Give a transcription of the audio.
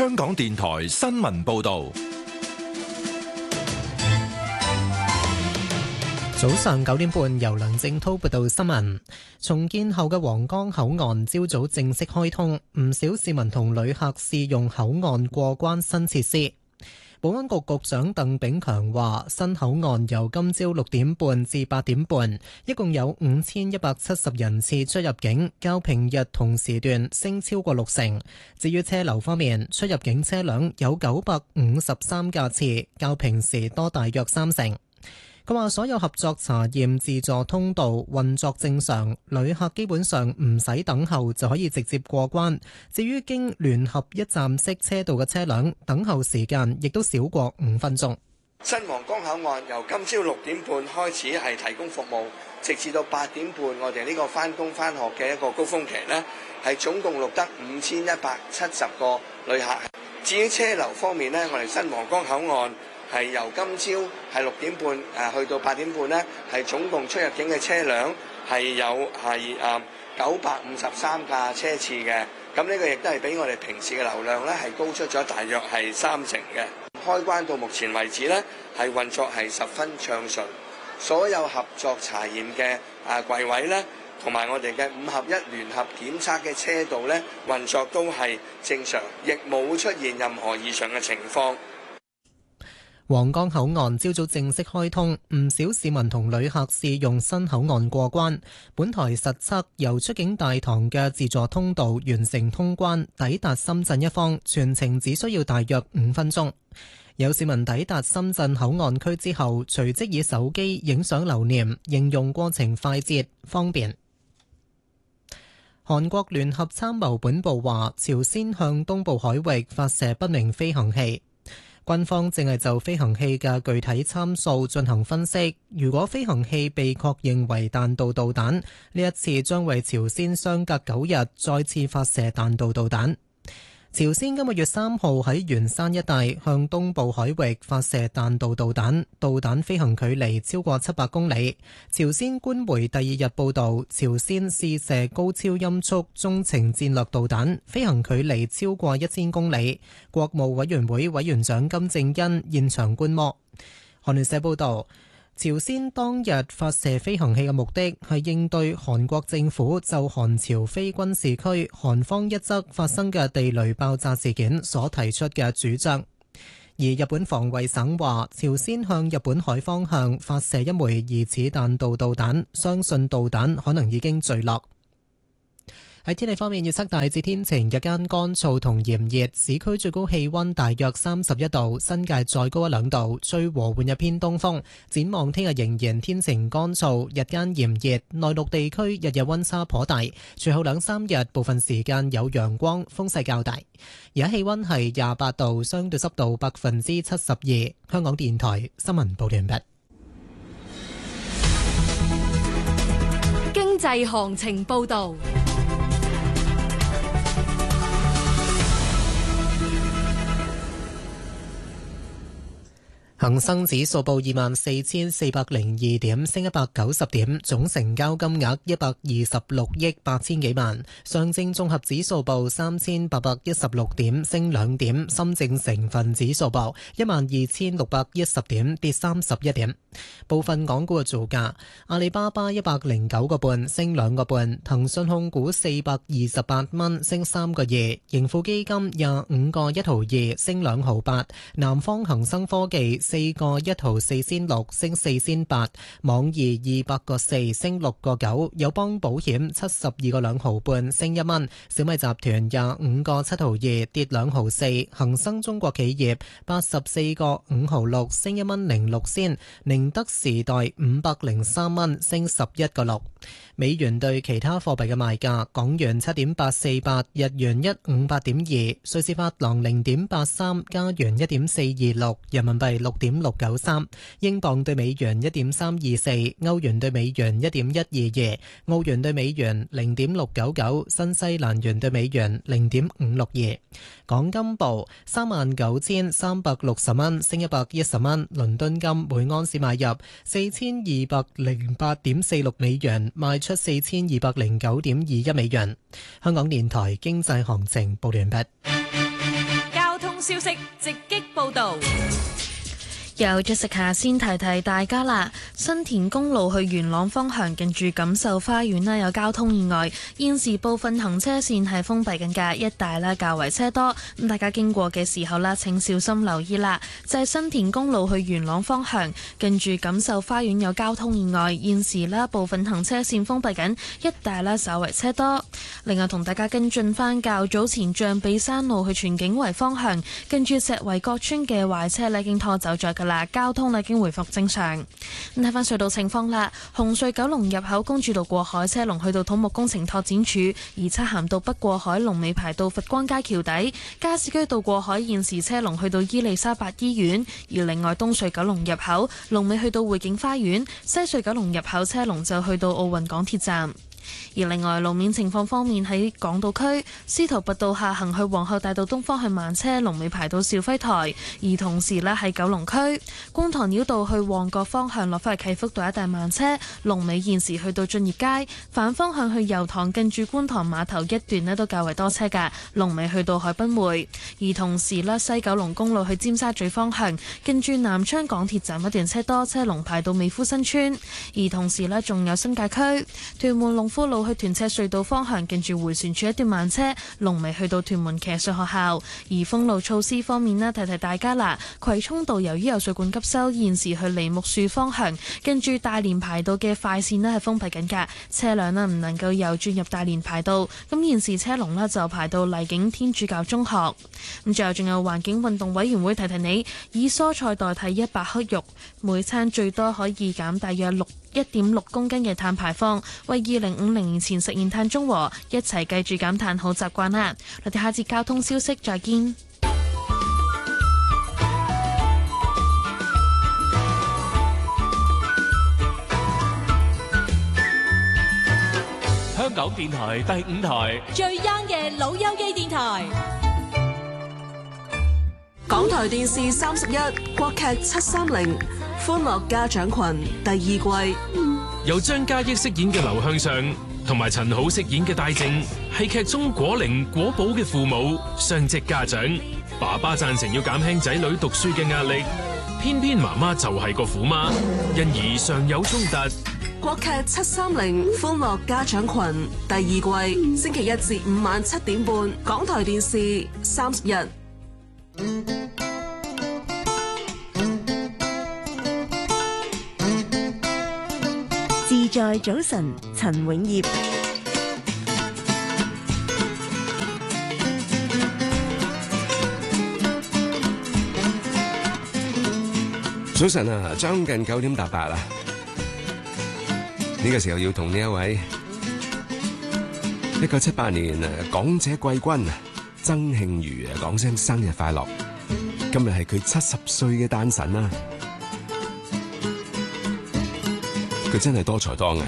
香港電台新聞報道。 早上9點半，由梁正滔報道新聞。重建後嘅皇崗口岸朝早正式開通，唔少市民同旅客試用口岸過關新設施。保安局局長鄧炳強話，新口岸由今朝6點半至8點半，一共有5170人次出入境，較平日同時段升超過60%。至於車流方面，出入境車輛有953架次，較平時多大約30%。佢話所有合作查驗自助通道運作正常，旅客基本上唔使等候就可以直接過關。至於經聯合一站式車道嘅車輛，等候時間亦都少過5分鐘。 新皇崗口岸由今朝6點半開始係提供服務，直至到8點半，我哋呢個返工返學嘅一個高峰期呢，係總共錄得5170個旅客。至於車流方面呢，我哋新皇崗口岸係由今朝係6點半去到8點半呢，係總共出入境嘅車輛係有953架車次嘅。咁呢個亦都係比我哋平時嘅流量呢係高出咗大約係30%嘅。開關到目前為止呢，係運作係十分暢順，所有合作查驗嘅櫃位呢，同埋我哋嘅5合1聯合檢測嘅車道呢，運作都係正常，亦冇出現任何異常嘅情況。 皇崗口岸朝早正式開通，唔少市民同旅客試用新口岸過關。本台實測由出境大堂嘅自助通道完成通關，抵達深圳一方，全程只需要大約5分鐘。有市民抵達深圳口岸區之後，隨即以手機影相留念，形容過程快捷方便。韓國聯合參謀本部話，朝鮮向東部海域發射不明飛行器。軍方正係就飛行器嘅具體參數進行分析。如果飛行器被確認為彈道導彈，呢一次將為朝鮮相隔9日再次發射彈道導彈。朝鮮今個月3號喺元山一帶向東部海域發射彈道導彈，導彈飛行距離超過700公里。朝鮮官媒第2日報導，朝鮮試射高超音速中程戰略導彈，飛行距離超過1000公里。國務委員會委員長金正恩現場觀摩。韓聯社報導，朝鮮當日發射飛行器嘅目的係應對韓國政府就韓朝非軍事區韓方一側發生嘅地雷爆炸事件所提出嘅主張。而日本防衛省話，朝鮮向日本海方向發射一枚疑似彈道導彈，相信導彈可能已經墜落。喺天氣方面，預測大致天晴，日間乾燥同炎熱，市區最高氣溫大約31度，新界再高1-2度，吹和緩日偏東風。展望聽日仍然天晴乾燥，日間炎熱，內陸地區日日溫差頗大。隨後2-3日部分時間有陽光，風勢較大。而家氣溫係28度，相對濕度72%。香港電台新聞報道完畢。 經濟行情報道。恒生指數報24,402點，升190點，總成交金額126億8千幾萬。上證綜合指數報3,816點，升2點。深證成分指數報12,610點，跌31點。部分港股嘅造價：阿里巴巴109個半，升2個半；騰訊控股428蚊，升3個2；盈富基金25個1毫2，升2毫8；南方恒生科技4個1毫4仙6，升4仙8；網易200個4，升6個9；友邦保險72個2毫半，升1蚊；小米集團25個7毫2，跌2毫4；恒生中國企業84個5毫6，升1蚊06仙；寧德時代503蚊，升11個6。美元對其他貨幣嘅賣價：港元7.848，日元158.2，瑞士法郎0.83，加元1.426，人民幣6.693，英鎊對美元1.324，歐元對美元1.122，澳元對美元0.699，新西蘭元對美元0.562。港金報39,360蚊，升110蚊。倫敦金每盎司買入4208.46美元，賣出4209.21美元。香港電台經濟行情報完畢。 交消息直擊報導。 有Jessica先提提大家啦，新田公路去元朗方向近住錦繡花園啦，有交通意外，現時部分行車線係封閉緊㗎，一帶啦較為車多，咁大家經過嘅時候啦，請小心留意啦。就係新田公路去元朗方向近住錦繡花園有交通意外，現時啦部分行車線封閉緊，一帶啦稍為車多。另外同大家跟進返較早前象鼻山路去荃景圍方向近住石圍角村嘅壞車咧已經拖走咗㗎啦。交通已經回復正常。睇返隧道情況啦，紅隧九龍入口公主道過海車龍去到土木工程拓展處，而漆咸道北過海龍尾排到佛光街橋底，加士居道過海現時車龍去到伊利沙伯醫院，而另外東隧九龍入口龍尾去到匯景花園，西隧九龍入口車龍就去到奧運港鐵站。而另外路面情況方面，喺港島區司徒拔道下行去皇后大道東方向慢車，龍尾排到肇輝台；而同時呢，喺九龍區觀塘繞道去旺角方向落返去啟福道一帶慢車，龍尾現時去到駿業街；反方向去油塘近住觀塘碼頭一段呢都較為多車㗎，龍尾去到海濱匯。而同時呢，西九龍公路去尖沙咀方向近住南昌港鐵站一段車多，車龍排到美孚新村。而同時呢，仲有新界區屯門龍富路去屯赤隧道方向近住迴旋處一段慢車，龍尾去到屯門騎術學校。而封路措施方面呢，提提大家啦，葵涌道由於有水管急修，現時去梨木樹方向近住大連排道嘅快線呢係封閉緊㗎，車輛呢唔能夠右轉入大連排道。咁現時車龍呢就排到荔景天主教中學。咁最後仲有環境運動委員會提提你，以蔬菜代替一百克肉，每餐最多可以減大約1.6公斤嘅碳排放，為2050年前實現碳中和，一齊繼續減碳好習慣啦！我哋下節交通消息再見。 香港電台第5台最 young 嘅老友記電台， 港台電視31國劇730歡樂家長群第2季， 由張嘉益飾演嘅劉向上同埋陳好飾演嘅戴正，係劇中果靈果寶嘅父母，雙職家長。爸爸贊成要減輕仔女讀書嘅壓力，偏偏媽媽就係個苦媽，因而常有衝突。 國劇730歡樂家長群第2季，星期1至5晚7點半，港台電視31。 自在早晨，陳永業。 早晨啊，將近9點8啦。呢個時候要同呢一位1978年港姐季軍曾慶瑜講聲生日快樂。今日係佢70歲嘅誕辰啦。佢真係多才多藝。